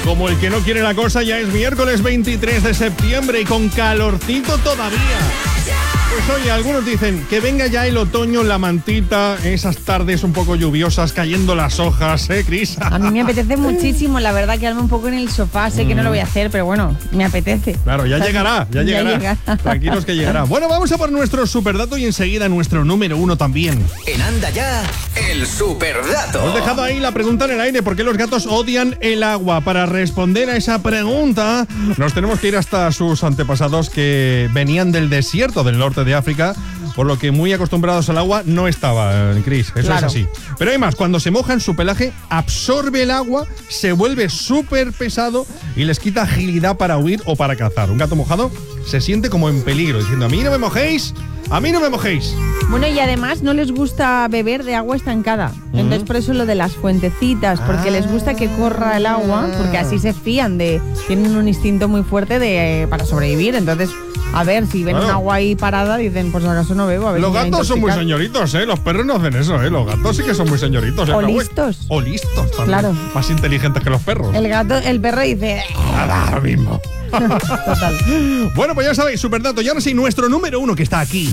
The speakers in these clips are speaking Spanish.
Como el que no quiere la cosa, ya es miércoles 23 de septiembre y con calorcito todavía. Pues oye, algunos dicen que venga ya el otoño, la mantita, esas tardes un poco lluviosas, cayendo las hojas, Cris? A mí me apetece muchísimo, la verdad, quedarme un poco en el sofá. Sé que no lo voy a hacer, pero bueno, me apetece. Claro, ya llegará. Tranquilos que llegará. Bueno, vamos a por nuestro superdato y enseguida nuestro número 1 también. En Anda Ya, el superdato. Hemos dejado ahí la pregunta en el aire: ¿por qué los gatos odian el agua? Para responder a esa pregunta, nos tenemos que ir hasta sus antepasados que venían del desierto del norte de África, por lo que muy acostumbrados al agua no estaban, Cris. Eso claro. Es así. Pero hay más: cuando se mojan, su pelaje absorbe el agua, se vuelve súper pesado y les quita agilidad para huir o para cazar. Un gato mojado se siente como en peligro, diciendo: a mí no me mojéis, a mí no me mojéis. Bueno, y además no les gusta beber de agua estancada. Entonces por eso lo de las fuentecitas, porque les gusta que corra el agua, porque así se fían tienen un instinto muy fuerte para sobrevivir. Entonces, a ver, si ven un agua ahí parada, dicen, pues acaso no bebo. A ver, los gatos son muy señoritos, los perros no hacen eso, los gatos sí que son muy señoritos. O listos. O listos también. Claro. Más inteligentes que los perros. El perro dice... Nada mismo. Total. Bueno, pues ya sabéis, superdato. Y ahora sí, nuestro número 1 que está aquí.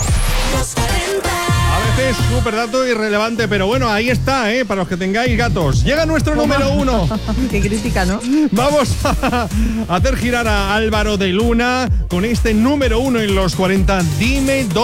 A veces superdato irrelevante, pero bueno, ahí está, para los que tengáis gatos. Llega nuestro número 1. Qué crítica, ¿no? Vamos a hacer girar a Álvaro de Luna con este número 1 en los 40. Dime dónde.